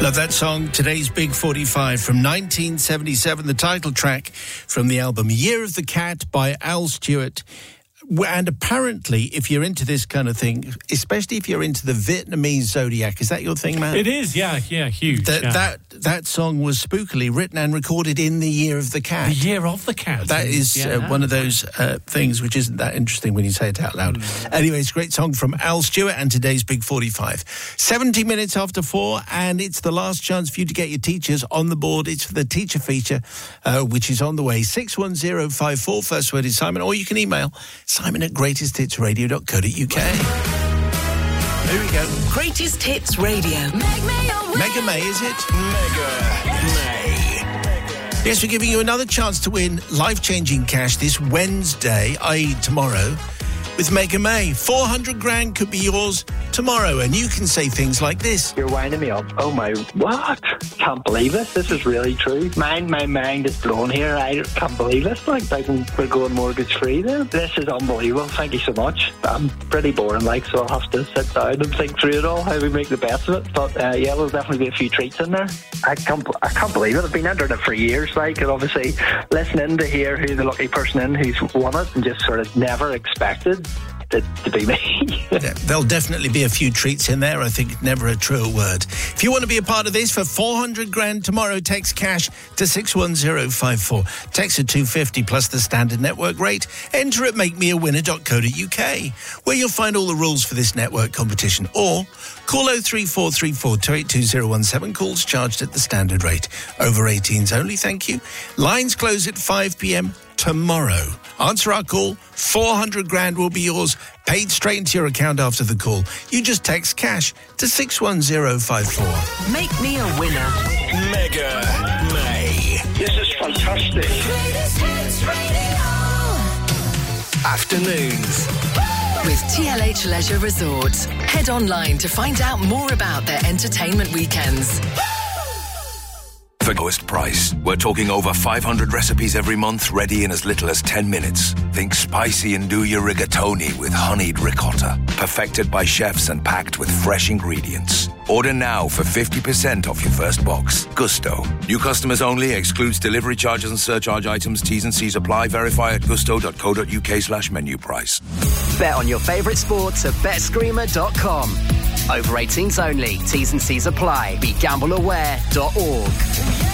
Love that song, today's Big 45 from 1977, the title track from the album Year of the Cat by Al Stewart. And apparently, if you're into this kind of thing, especially if you're into the Vietnamese zodiac, is that your thing, Matt? It is, yeah, huge. That song was spookily written and recorded in the Year of the Cat. The Year of the Cat. That is one of those things which isn't that interesting when you say it out loud. Anyway, it's a great song from Al Stewart and today's Big 45. 70 minutes after 4, and it's the last chance for you to get your teachers on the board. It's for the teacher feature, which is on the way. 61054, first word is Simon, or you can email simon@greatesthitsradio.co.uk. Here we go. Greatest Hits Radio. Mega May, is it? Mega May. Yes, we're giving you another chance to win life-changing cash this Wednesday, i.e. tomorrow, with Mega May. 400 grand could be yours tomorrow, and you can say things like this. You're winding me up. Oh my, what? Can't believe it. This is really true. My mind is blown here. I can't believe it. Like we're going mortgage free then. This is unbelievable. Thank you so much. I'm pretty boring, so I'll have to sit down and think through it all, how we make the best of it. But yeah, there'll definitely be a few treats in there. I can't believe it. I've been entering it for years, and obviously listening to hear who the lucky person in who's won it, and just sort of never expected to be me. Yeah, there'll definitely be a few treats in there. I think never a truer word. If you want to be a part of this, for 400 grand tomorrow, text cash to 61054. Text at 250 plus the standard network rate. Enter at makemeawinner.co.uk, where you'll find all the rules for this network competition. Or call 03434 282017. Calls charged at the standard rate. Over 18s only, thank you. Lines close at 5 p.m. tomorrow. Answer our call. 400 grand will be yours, paid straight into your account after the call. You just text cash to 61054. Make me a winner. Mega May. This is fantastic. Afternoons With TLH Leisure Resorts. Head online to find out more about their entertainment weekends. For lowest price. We're talking over 500 recipes every month, ready in as little as 10 minutes. Think spicy and do your rigatoni with honeyed ricotta. Perfected by chefs and packed with fresh ingredients. Order now for 50% off your first box. Gusto. New customers only. Excludes delivery charges and surcharge items. T's and C's apply. Verify at gusto.co.uk/menu price. Bet on your favourite sports at betscreamer.com. Over 18s only. T's and C's apply. BeGambleAware.org.